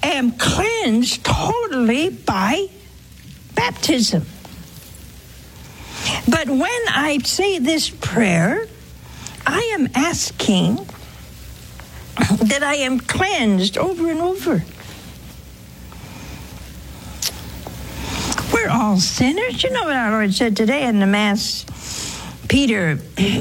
am cleansed totally by baptism. But when I say this prayer, I am asking that I am cleansed over and over. We're all sinners. You know what our Lord said today in the Mass? Peter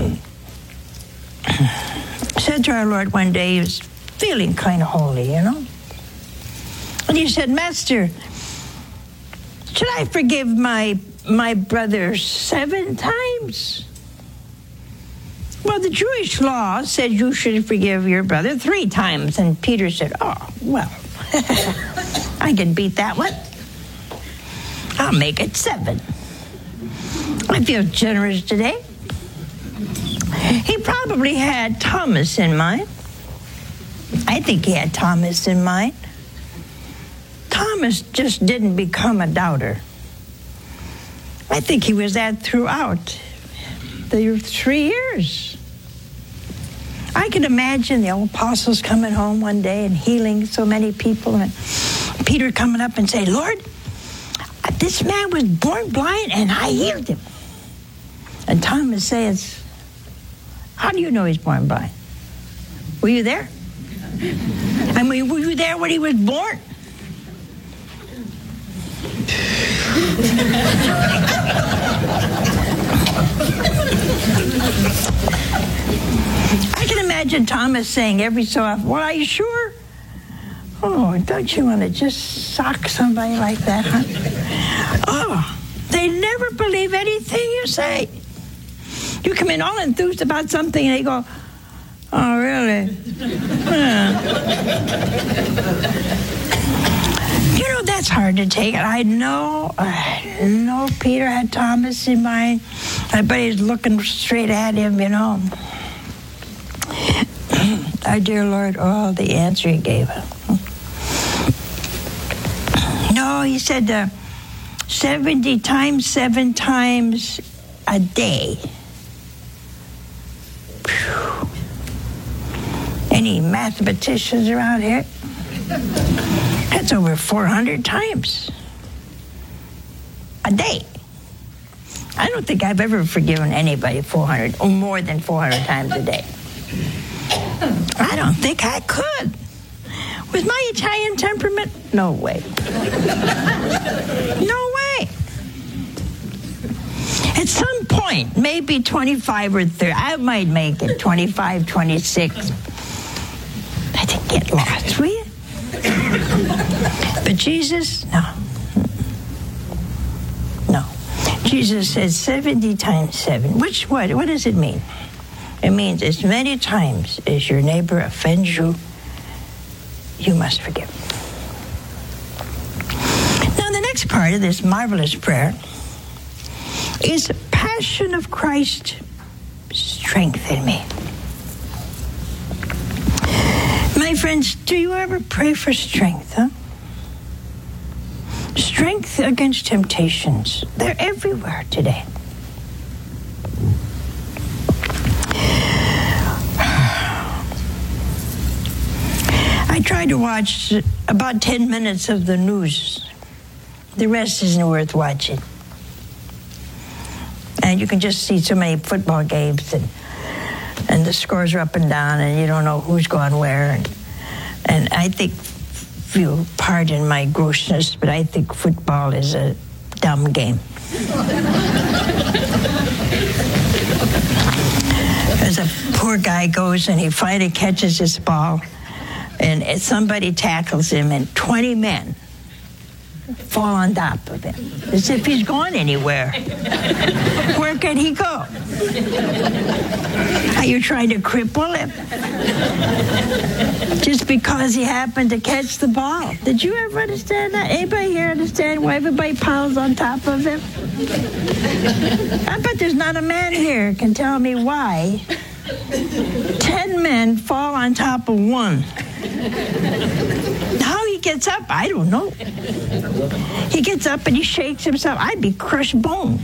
said to our Lord one day, he was feeling kind of holy, you know. And he said, Master, should I forgive my brother 7 times? Well, the Jewish law said you should forgive your brother 3 times. And Peter said, oh, well, I can beat that one. I'll make it 7. I feel generous today. He probably had Thomas in mind. I think he had Thomas in mind. Thomas just didn't become a doubter. I think he was that throughout the 3 years. I can imagine the old apostles coming home one day and healing so many people, and Peter coming up and saying, Lord, this man was born blind and I healed him. And Thomas says, how do you know he's born blind? Were you there? I mean, were you there when he was born? I can imagine Thomas saying every so often, well, are you sure? Oh, don't you want to just sock somebody like that, huh? Oh, they never believe anything you say. You come in all enthused about something and they go, oh, really? You know, that's hard to take. I know Peter had Thomas in mind. I bet he's looking straight at him, you know. Our dear Lord, oh, the answer he gave him. No, he said 70 times, 7 times a day. Whew. Any mathematicians around here? That's over 400 times a day. I don't think I've ever forgiven anybody 400 or more than 400 times a day. I don't think I could. With my Italian temperament, no way. No way. At some point, maybe 25 or 30, I might make it 25, 26. I didn't get lost, will you? But Jesus, no. No. Jesus said 70 times 7. What does it mean? It means as many times as your neighbor offends you, you must forgive. Now, the next part of this marvelous prayer is Passion of Christ, strengthen me. My friends, do you ever pray for strength, huh? Strength against temptations. They're everywhere today. I try to watch about 10 minutes of the news. The rest isn't worth watching. And you can just see so many football games, and the scores are up and down, and you don't know who's going where. And I think, if you pardon my grossness, but I think football is a dumb game. As a poor guy goes and he finally catches his ball, and somebody tackles him, and 20 men fall on top of him, as if he's gone anywhere. Where can he go? Are you trying to cripple him? Just because he happened to catch the ball. Did you ever understand that? Anybody here understand why everybody piles on top of him? I bet there's not a man here can tell me why 10 men fall on top of one. How he gets up, I don't know. He gets up and he shakes himself. I'd be crushed bones.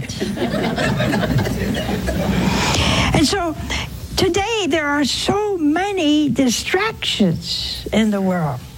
And so today there are so many distractions in the world.